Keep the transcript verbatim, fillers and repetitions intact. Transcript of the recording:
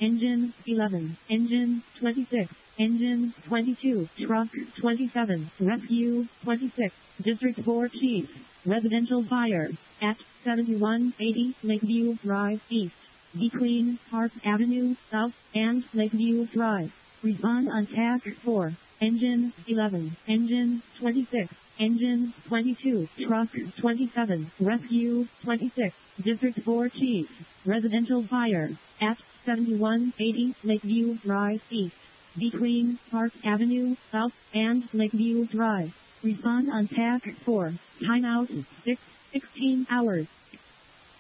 Engine eleven. Engine twenty-six. Engine twenty-two. Truck twenty-seven. Rescue twenty-six. District four Chief. Residential fire at seventy-one eighty Lakeview Drive East, between Park Avenue South and Lakeview Drive. Respond on task four. Engine eleven. Engine twenty-six. Engine twenty-two. Truck twenty-seven. Rescue twenty-six. District four Chief. Residential fire at seventy-one eighty Lakeview Drive East, between Park Avenue South and Lakeview Drive. Respond on task four. Timeout six sixteen hours.